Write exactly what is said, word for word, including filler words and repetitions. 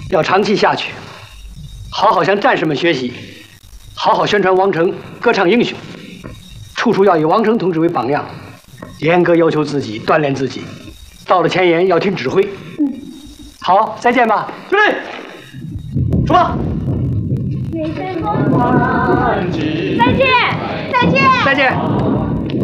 要长期下去，好好向战士们学习，好好宣传王成，歌唱英雄，处处要以王成同志为榜样，严格要求自己，锻炼自己。到了前沿要听指挥。嗯，好，再见吧，兄弟，出发。 再见，再见， 再见。